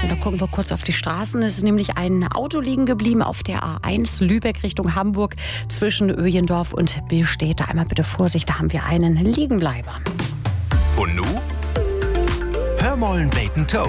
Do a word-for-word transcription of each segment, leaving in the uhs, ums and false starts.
Und da gucken wir kurz auf die Straßen. Es ist nämlich ein Auto liegen geblieben auf der A eins Lübeck Richtung Hamburg zwischen Öjendorf und Billstedt. Da einmal bitte Vorsicht, da haben wir einen Liegenbleiber. Und nu? Hör mollen Bacon Toe.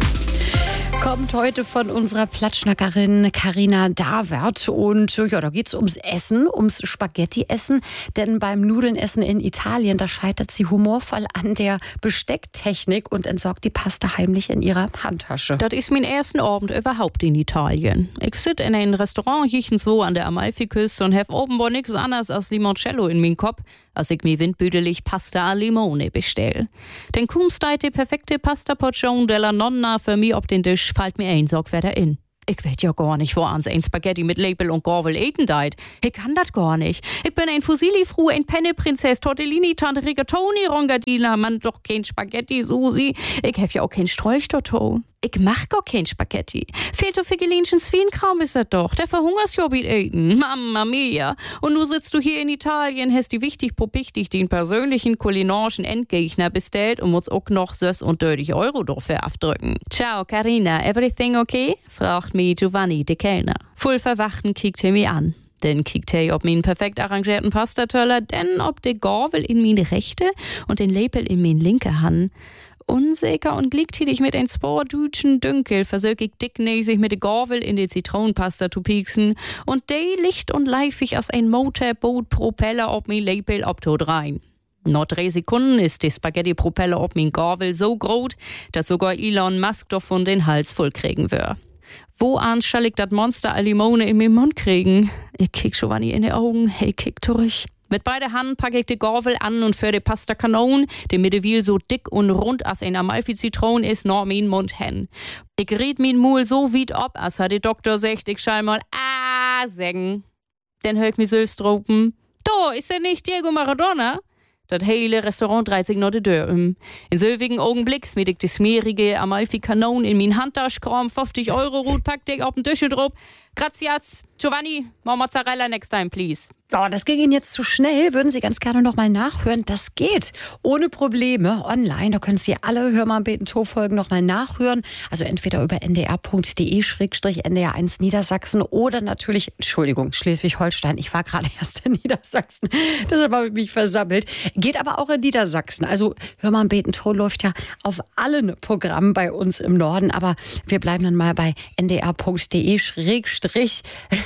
Kommt heute von unserer Platschnackerin Carina Davert. Und ja, da geht's ums Essen, ums Spaghetti-Essen. Denn beim Nudelnessen in Italien, da scheitert sie humorvoll an der Bestecktechnik und entsorgt die Pasta heimlich in ihrer Handtasche. Das ist mein ersten Abend überhaupt in Italien. Ich sit in ein Restaurant jichenswo an der Amalfiküste und hab offenbar nichts anderes als Limoncello in mein Kopf, als ich mir windbüdelig Pasta a Limone bestell. Denn kaum steht die perfekte Pasta-Portion della Nonna für mich auf den Tisch, fällt mir ein, sag wer da in. Ich weet ja gar nicht, wo ans ein Spaghetti mit Label und Gorvel eten deit. Ich kann das gar nicht. Ich bin ein Fusilli-Fru, ein Penne-Prinzess, Tortellini, Tante Rigatoni, Rongadina, man doch kein Spaghetti, Susi. Ich hef ja auch kein Sträuchtorto. Ich mach gar kein Spaghetti. Fehlt doch Figelinchen Swienkram ist das doch. Der verhungerst ja mit eten. Mamma mia. Und nu sitzt du hier in Italien, hast die wichtig propichtig den persönlichen kulinarischen Endgegner bestellt und musst auch noch Sös und dreißig Euro dafür abdrücken. Ciao, Carina, everything okay? Fragt mich Giovanni, der Kellner. Voll verwachten kickt er mich an. Dann kickt er ob min perfekt arrangierten Pastatöller, denn ob de Gorvel in meine rechte und den Label in min linke Hand. Unsicher und gleichzeitig mit ein paar Dütschen Dünkel versög ich dicknäsig mit de Gorvel in die Zitronenpasta zu pieksen und de licht und leifig als ein Motorboot-Propeller ob min Label obtot rein. Noch drei Sekunden ist die Spaghetti-Propeller ob min Gorvel so groß, dass sogar Elon Musk davon den Hals voll kriegen wird. Wo an soll ich das Monster a Limone in min Mund kriegen? Ich kick Giovanni in die Augen, hey, kick durch. Mit beiden Händen packe ich die Gorvel an und für die Pasta Kanon, die mittlerweile so dick und rund als ein Amalfi-Zitron ist, noch mein Mund hin. Ich red min Mul so weit ab, als hat der Doktor sagt, ich schall mal ah sagen. Dann hör ich mich selbst dropen. Do, ist der nicht Diego Maradona? Das hele Restaurant dreht sich noch die Tür um. In selbigen Augenblick smiet ich die smeerige Amalfi-Kanon in min Handtasche, kram fünfzig Euro Rut, packt ich auf den Tisch drauf. Grazias, Giovanni, more Mozzarella next time, please. Oh, das ging Ihnen jetzt zu schnell. Würden Sie ganz gerne noch mal nachhören? Das geht ohne Probleme online. Da können Sie alle Hör mal Beten Toe-Folgen noch mal nachhören. Also entweder über n d r punkt d e schrägstrich n d r eins Niedersachsen oder natürlich, Entschuldigung, Schleswig-Holstein. Ich war gerade erst in Niedersachsen. Deshalb habe ich mich versammelt. Geht aber auch in Niedersachsen. Also Hör mal Beten Toe läuft ja auf allen Programmen bei uns im Norden. Aber wir bleiben dann mal bei n d r punkt d e schrägstrich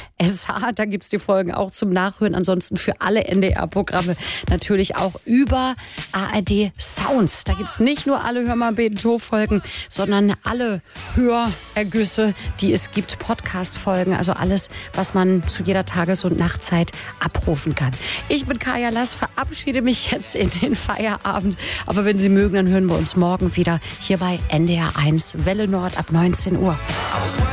s h. Da gibt es die Folgen auch zum Nachhören. Ansonsten für alle N D R-Programme natürlich auch über A R D Sounds. Da gibt es nicht nur alle Hör mal Beten Toe-Folgen, sondern alle Hörergüsse, die es gibt, Podcast-Folgen, also alles, was man zu jeder Tages- und Nachtzeit abrufen kann. Ich bin Kaya Lass, verabschiede mich jetzt in den Feierabend. Aber wenn Sie mögen, dann hören wir uns morgen wieder hier bei N D R eins Welle Nord ab neunzehn Uhr.